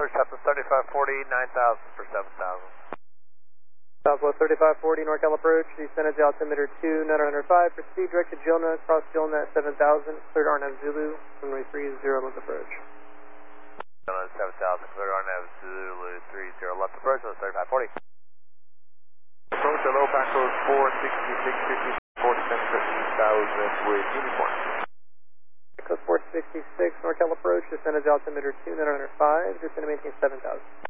Southwest 3540, 9000 for 7000. Southwest 3540, NorCal approach, descended to altimeter 2905, proceed direct to Gilnet, cross Gilnet 7000, cleared RNAV Zulu, runway 30 left approach. Gilnet 7000, cleared RNAV Zulu 30 left approach, 3540. Approach hello, backroad 466, 47,000 with uniform. Code 466, NorCal approach, descended to altimeter 2905, descend to maintain 7000.